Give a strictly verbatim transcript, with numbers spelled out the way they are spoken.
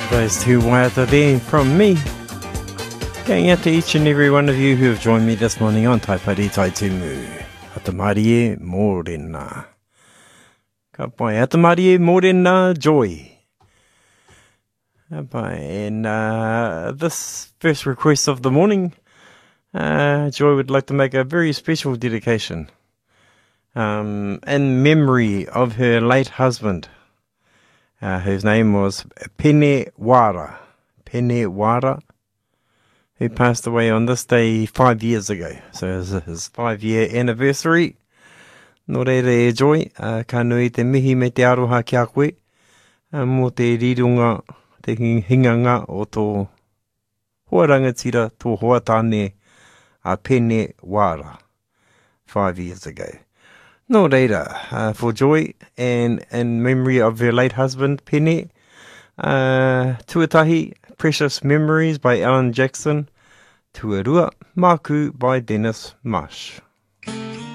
Those two waiata there from me. Going out to each and every one of you who have joined me this morning on Taipari Taitumu. Atamarie Morena. Ka pai, Atamarie Morena Joy. Ka pai, and uh, this first request of the morning, uh, Joy would like to make a very special dedication um, in memory of her late husband, uh, whose name was Pene Wara. Pene Wara, who passed away on this day five years ago. So it was his five-year anniversary. Nō reira e Joy, uh, ka nui te mihi me te aroha ki a koe, uh, mō te rirunga, te hinganga o tō hoa rangatira, tō hoa tāne a Pene Wara, five years ago. Nō reira, uh, for Joy, and in memory of her late husband, Pene, uh, Tuatahi, Precious Memories by Alan Jackson, Tuarua, Maku by Dennis Marsh.